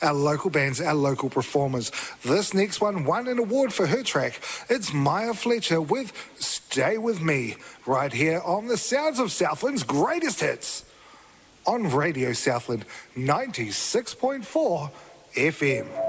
our local bands, our local performers. This next one won an award for her track. It's Maya Fletcher with Stay With Me, right here on the Sounds of Southland's Greatest Hits on Radio Southland 96.4 FM.